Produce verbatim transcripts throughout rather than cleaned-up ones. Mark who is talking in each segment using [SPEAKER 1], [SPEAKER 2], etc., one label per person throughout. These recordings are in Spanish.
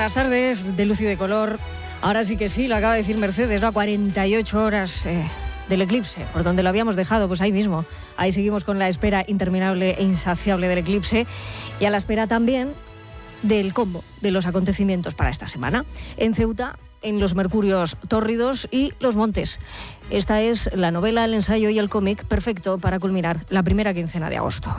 [SPEAKER 1] las tardes de luz y de color. Ahora sí que sí, lo acaba de decir Mercedes, ¿no? A cuarenta y ocho horas eh, del eclipse, por donde lo habíamos dejado, pues ahí mismo. Ahí seguimos con la espera interminable e insaciable del eclipse y a la espera también del combo de los acontecimientos para esta semana. En Ceuta, en los Mercurios tórridos y los montes. Esta es la novela, el ensayo y el cómic perfecto para culminar la primera quincena de agosto.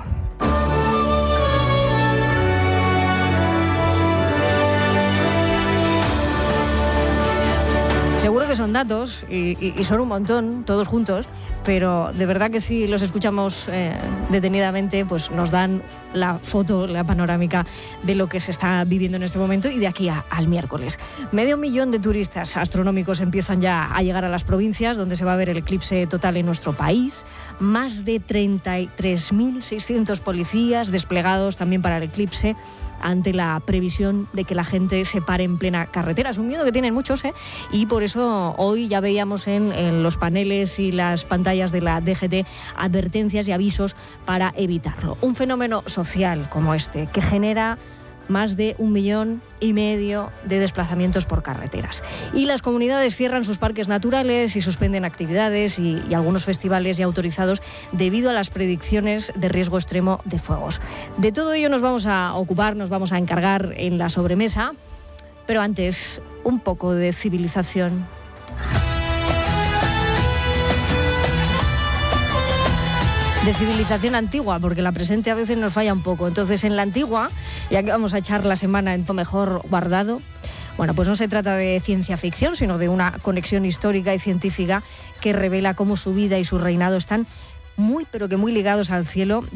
[SPEAKER 1] Seguro que son datos y, y, y son un montón, todos juntos, pero de verdad que si los escuchamos eh, detenidamente, pues nos dan la foto, la panorámica de lo que se está viviendo en este momento y de aquí a, al miércoles. Medio millón de turistas astronómicos empiezan ya a llegar a las provincias donde se va a ver el eclipse total en nuestro país. Más de treinta y tres mil seiscientos policías desplegados también para el eclipse, ante la previsión de que la gente se pare en plena carretera. Es un miedo que tienen muchos, ¿eh? Y por eso hoy ya veíamos en, en los paneles y las pantallas de la D G T advertencias y avisos para evitarlo. Un fenómeno social como este, que genera más de un millón y medio de desplazamientos por carreteras. Y las comunidades cierran sus parques naturales y suspenden actividades y, y algunos festivales ya autorizados debido a las predicciones de riesgo extremo de fuegos. De todo ello nos vamos a ocupar, nos vamos a encargar en la sobremesa, pero antes, un poco de civilización. De civilización antigua, porque la presente a veces nos falla un poco. Entonces, en la antigua, ya que vamos a echar la semana en todo mejor guardado, bueno, pues no se trata de ciencia ficción, sino de una conexión histórica y científica que revela cómo su vida y su reinado están muy, pero que muy ligados al cielo